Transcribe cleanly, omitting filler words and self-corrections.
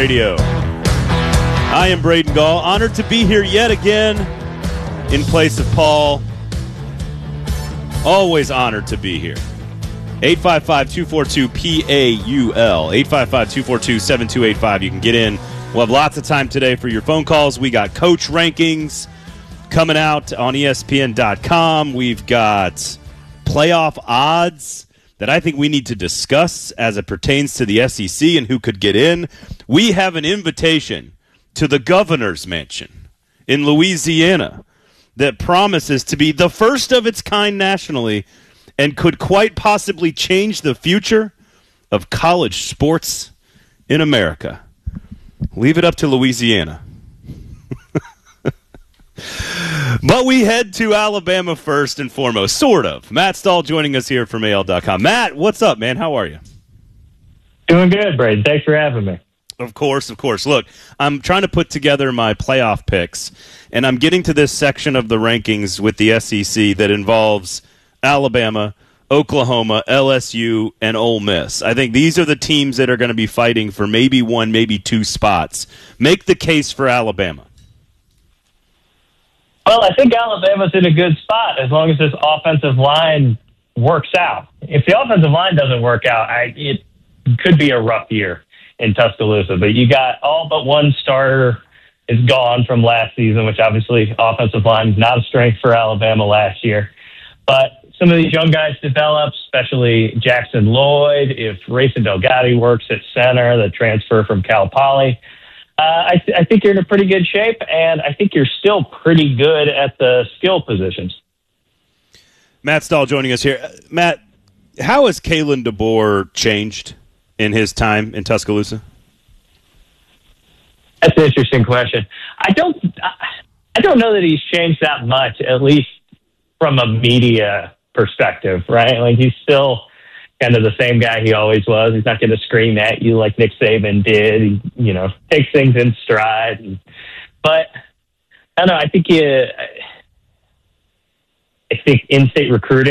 Radio. I am Braden Gall, honored to be here yet again in place of Paul. Always honored to be here. 855-242-PAUL, 855-242-7285. You can get in. We'll have lots of time today for your phone calls. We got coach rankings coming out on ESPN.com. We've got playoff odds that I think we need to discuss as it pertains to the SEC and who could get in. We have an invitation to the governor's mansion in Louisiana that promises to be the first of its kind nationally and could quite possibly change the future of college sports in America. Leave it up to Louisiana. But we head to Alabama first and foremost, sort of. Matt Stahl joining us here from AL.com. Matt, what's up, man? How are you? Doing good, Braden. Thanks for having me. Of course, of course. Look, I'm trying to put together my playoff picks, and I'm getting to this section of the rankings with the SEC that involves Alabama, Oklahoma, LSU, and Ole Miss. I think these are the teams that are going to be fighting for maybe one, maybe two spots. Make the case for Alabama. Well, I think Alabama's in a good spot as long as this offensive line works out. If the offensive line doesn't work out, it could be a rough year in Tuscaloosa. But you got all but one starter is gone from last season, which obviously offensive line is not a strength for Alabama last year. But some of these young guys develop, especially Jackson Lloyd. If Rayson Delgado works at center, the transfer from Cal Poly, I think you're in a pretty good shape, and I think you're still pretty good at the skill positions. Matt Stahl joining us here. Matt, how has Kalen DeBoer changed in his time in Tuscaloosa? That's an interesting question. I don't know that he's changed that much, at least from a media perspective, right? Like, he's still kind of the same guy he always was. He's not going to scream at you like Nick Saban did. He, takes things in stride. But I don't know. I think in-state recruiting